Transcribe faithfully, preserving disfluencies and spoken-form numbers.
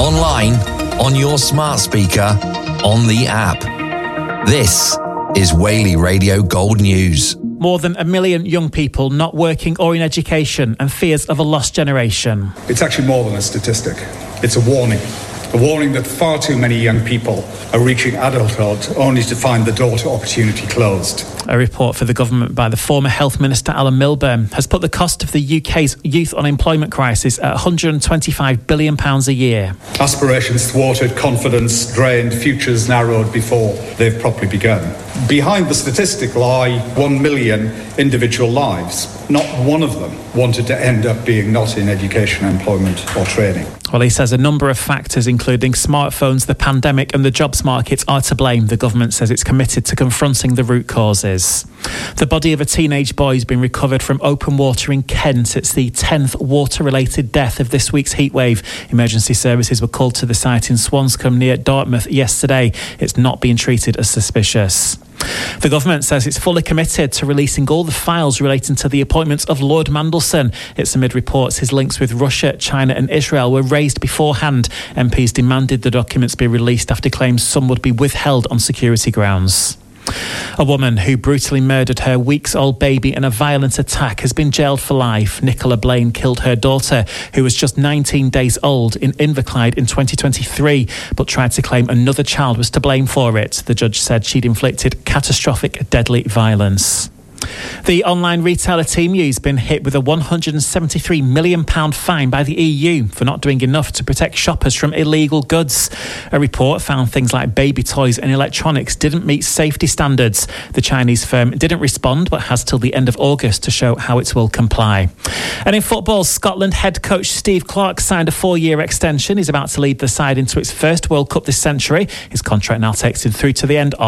online, on your smart speaker, on the app. This is Whaley Radio Gold News. More than a million young people not working or in education and fears of a lost generation. It's actually more than a statistic. It's a warning. A warning that far too many young people are reaching adulthood only to find the door to opportunity closed. A report for the government by the former Health Minister Alan Milburn has put the cost of the U K's youth unemployment crisis at one hundred twenty-five billion pounds a year. Aspirations thwarted, confidence drained, futures narrowed before they've properly begun. Behind the statistic lie one million individual lives. Not one of them wanted to end up being not in education, employment or training. Well, he says a number of factors, including smartphones, the pandemic and the jobs market, are to blame. The government says it's committed to confronting the root causes. The body of a teenage boy has been recovered from open water in Kent. It's the tenth water-related death of this week's heatwave. Emergency services were called to the site in Swanscombe near Dartmouth yesterday. It's not being treated as suspicious. The government says it's fully committed to releasing all the files relating to the appointment of Lord Mandelson. It's amid reports his links with Russia, China and Israel were raised beforehand. M Ps demanded the documents be released after claims some would be withheld on security grounds. A woman who brutally murdered her weeks-old baby in a violent attack has been jailed for life. Nicola Blaine killed her daughter, who was just nineteen days old, in Inverclyde in twenty twenty-three, but tried to claim another child was to blame for it. The judge said she'd inflicted catastrophic, deadly violence. The online retailer Temu's been hit with a one hundred seventy-three million pounds fine by the E U for not doing enough to protect shoppers from illegal goods. A report found things like baby toys and electronics didn't meet safety standards. The Chinese firm didn't respond but has till the end of August to show how it will comply. And in football, Scotland head coach Steve Clarke signed a four-year extension. He's about to lead the side into its first World Cup this century. His contract now takes him through to the end of